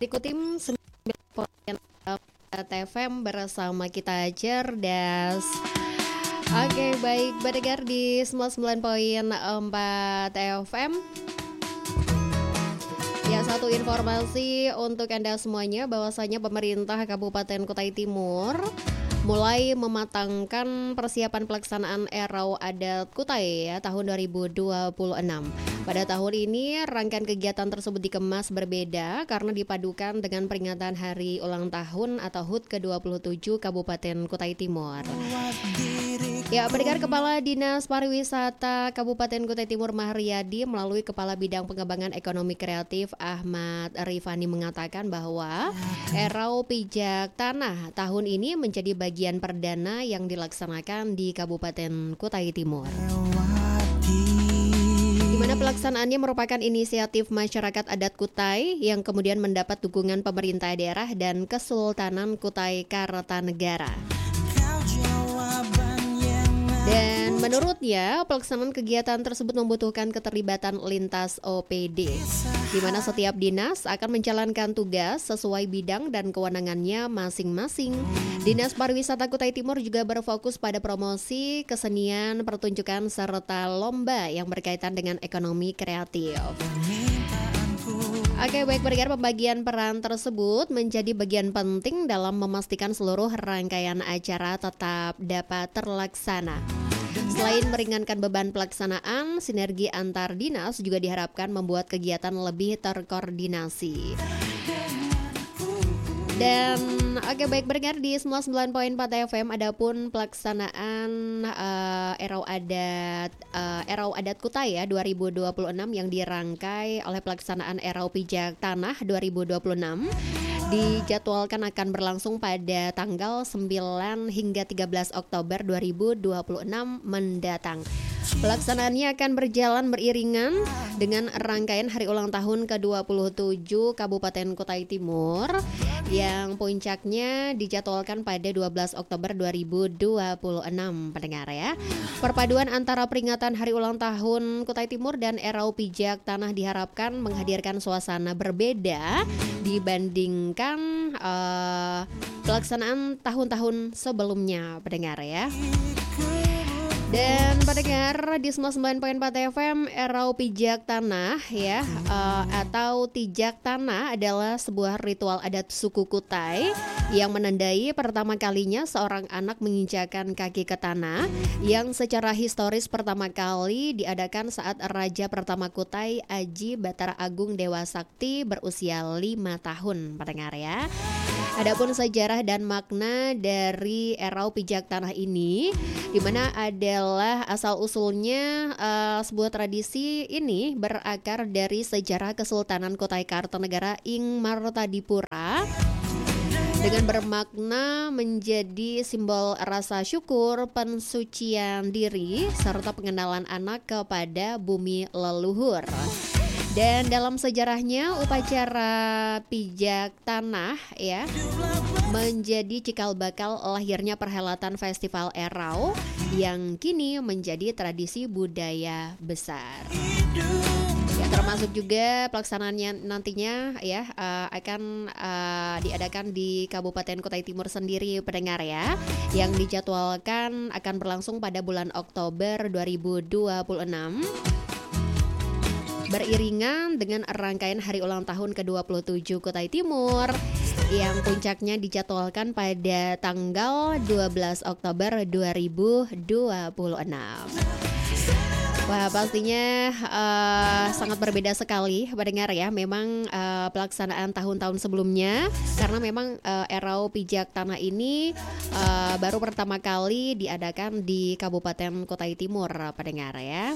Ikutin 9 TFM bersama kita cerdas. Oke, baik pendengar di 99.4 FM. Ya, satu informasi untuk Anda semuanya bahwasanya pemerintah Kabupaten Kutai Timur mulai mematangkan persiapan pelaksanaan Erau Adat Kutai ya tahun 2026. Pada tahun ini rangkaian kegiatan tersebut dikemas berbeda karena dipadukan dengan peringatan Hari Ulang Tahun atau HUT ke-27 Kabupaten Kutai Timur. Ya, pendengar, Kepala Dinas Pariwisata Kabupaten Kutai Timur Mahriyadi melalui Kepala Bidang Pengembangan Ekonomi Kreatif Ahmad Rifani mengatakan bahwa Erau Pijak Tanah tahun ini menjadi bagian perdana yang dilaksanakan di Kabupaten Kutai Timur, di mana pelaksanaannya merupakan inisiatif masyarakat adat Kutai yang kemudian mendapat dukungan pemerintah daerah dan Kesultanan Kutai Kartanegara. Dan menurutnya pelaksanaan kegiatan tersebut membutuhkan keterlibatan lintas OPD, di mana setiap dinas akan menjalankan tugas sesuai bidang dan kewenangannya masing-masing. Dinas Pariwisata Kutai Timur juga berfokus pada promosi, kesenian, pertunjukan, serta lomba yang berkaitan dengan ekonomi kreatif. Oke, baik pendengar, pembagian peran tersebut menjadi bagian penting dalam memastikan seluruh rangkaian acara tetap dapat terlaksana. Selain meringankan beban pelaksanaan, sinergi antar dinas juga diharapkan membuat kegiatan lebih terkoordinasi. Dan oke, baik pendengar, di 99.4 FM adapun pelaksanaan Erau Adat Kutai ya 2026 yang dirangkai oleh pelaksanaan Erau Pijak Tanah 2026 dijadwalkan akan berlangsung pada tanggal 9 hingga 13 Oktober 2026 mendatang. Pelaksanaannya akan berjalan beriringan dengan rangkaian hari ulang tahun ke-27 Kabupaten Kutai Timur yang puncaknya dijadwalkan pada 12 Oktober 2026 pendengar ya. Perpaduan antara peringatan hari ulang tahun Kutai Timur dan Erau Pijak Tanah diharapkan menghadirkan suasana berbeda dibandingkan pelaksanaan tahun-tahun sebelumnya pendengar ya. Dan pendengar di 99.4 FM, Erau Pijak Tanah ya atau Tijak Tanah adalah sebuah ritual adat suku Kutai yang menandai pertama kalinya seorang anak menginjakan kaki ke tanah, yang secara historis pertama kali diadakan saat Raja pertama Kutai Aji Batara Agung Dewa Sakti berusia 5 tahun pendengar ya. Adapun sejarah dan makna dari Erau Pijak Tanah ini, di mana adalah asal-usulnya sebuah tradisi ini berakar dari sejarah Kesultanan Kutai Kartanegara ing Martadipura, dengan bermakna menjadi simbol rasa syukur, pensucian diri, serta pengenalan anak kepada bumi leluhur. Dan dalam sejarahnya upacara pijak tanah ya menjadi cikal bakal lahirnya perhelatan Festival Erau yang kini menjadi tradisi budaya besar. Ya, termasuk juga pelaksanaannya nantinya ya akan diadakan di Kabupaten Kutai Timur sendiri pendengar ya, yang dijadwalkan akan berlangsung pada bulan Oktober 2026. Beriringan dengan rangkaian hari ulang tahun ke-27 Kutai Timur yang puncaknya dijadwalkan pada tanggal 12 Oktober 2026. Wah, pastinya sangat berbeda sekali pendengar ya. Memang pelaksanaan tahun-tahun sebelumnya, karena memang Erau Pijak Tanah ini baru pertama kali diadakan di Kabupaten Kutai Timur pendengar ya.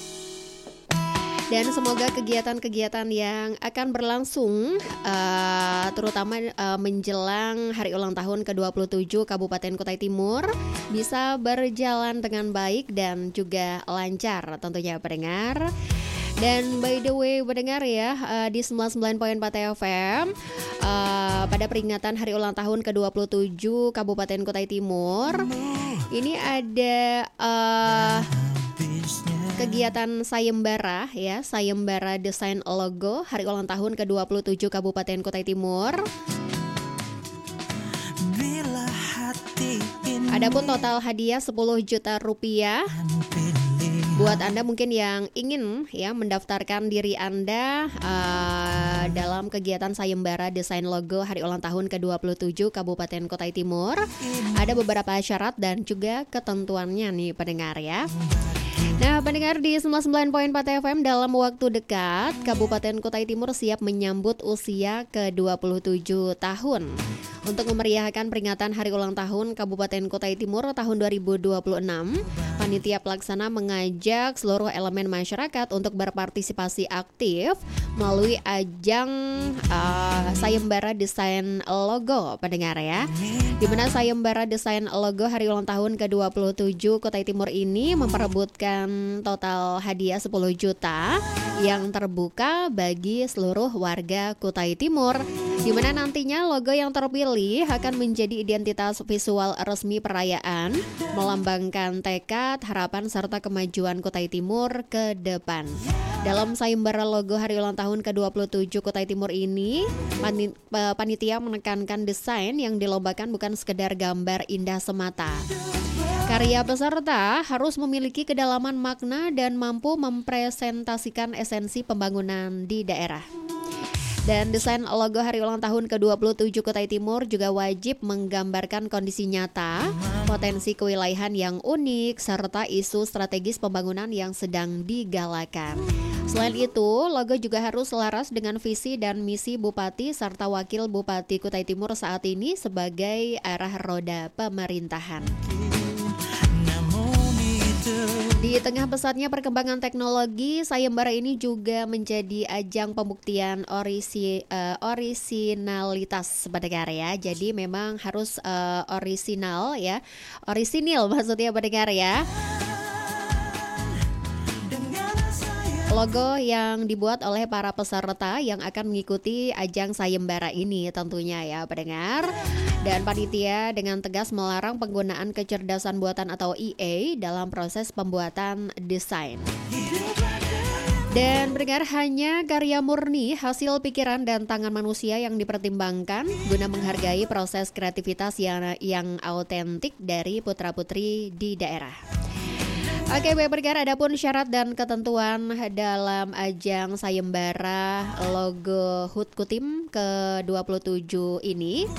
Dan semoga kegiatan-kegiatan yang akan berlangsung terutama menjelang hari ulang tahun ke-27 Kabupaten Kutai Timur bisa berjalan dengan baik dan juga lancar tentunya pendengar. Dan by the way pendengar ya, di 99.4 FM pada peringatan hari ulang tahun ke-27 Kabupaten Kutai Timur ini ada kegiatan sayembara ya, sayembara desain logo hari ulang tahun ke-27 Kabupaten Kutai Timur. Adapun total hadiah 10 juta rupiah. Buat Anda mungkin yang ingin ya mendaftarkan diri Anda dalam kegiatan sayembara desain logo hari ulang tahun ke-27 Kabupaten Kutai Timur, ada beberapa syarat dan juga ketentuannya nih pendengar ya. Nah, pendengar di 99.4 FM, dalam waktu dekat Kabupaten Kutai Timur siap menyambut usia ke-27 tahun. Untuk memeriahkan peringatan hari ulang tahun Kabupaten Kutai Timur tahun 2026, panitia pelaksana mengajak seluruh elemen masyarakat untuk berpartisipasi aktif melalui ajang sayembara desain logo pendengar ya. Di mana sayembara desain logo hari ulang tahun ke-27 Kutai Timur ini memperebutkan total hadiah 10 juta yang terbuka bagi seluruh warga Kutai Timur, di mana nantinya logo yang terpilih akan menjadi identitas visual resmi perayaan, melambangkan tekad, harapan serta kemajuan Kutai Timur ke depan. Dalam sayembara logo hari ulang tahun ke-27 Kutai Timur ini, panitia menekankan desain yang dilombakan bukan sekedar gambar indah semata. Karya peserta harus memiliki kedalaman makna dan mampu mempresentasikan esensi pembangunan di daerah. Dan desain logo hari ulang tahun ke-27 Kutai Timur juga wajib menggambarkan kondisi nyata, potensi kewilayahan yang unik, serta isu strategis pembangunan yang sedang digalakan. Selain itu, logo juga harus selaras dengan visi dan misi Bupati serta Wakil Bupati Kutai Timur saat ini sebagai arah roda pemerintahan. Di tengah pesatnya perkembangan teknologi, sayembara ini juga menjadi ajang pembuktian orisinalitas pendengar ya. Jadi memang harus orisinal ya, orisinil maksudnya pendengar ya. Logo yang dibuat oleh para peserta yang akan mengikuti ajang sayembara ini tentunya ya pendengar. Dan panitia dengan tegas melarang penggunaan kecerdasan buatan atau EA dalam proses pembuatan desain. Dan pendengar, hanya karya murni hasil pikiran dan tangan manusia yang dipertimbangkan guna menghargai proses kreativitas yang autentik dari putra-putri di daerah. Oke, baik pendengar, adapun syarat dan ketentuan dalam ajang sayembara logo HUT Kutim ke-27 ini.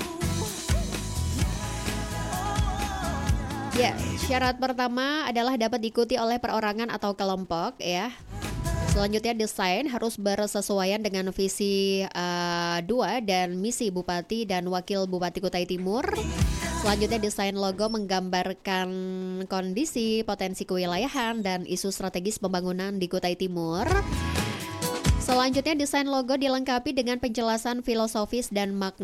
Ya, syarat pertama adalah dapat diikuti oleh perorangan atau kelompok ya. Selanjutnya, desain harus bersesuaian dengan visi 2 dan misi Bupati dan Wakil Bupati Kutai Timur. Selanjutnya, desain logo menggambarkan kondisi, potensi kewilayahan, dan isu strategis pembangunan di Kutai Timur. Selanjutnya, desain logo dilengkapi dengan penjelasan filosofis dan makna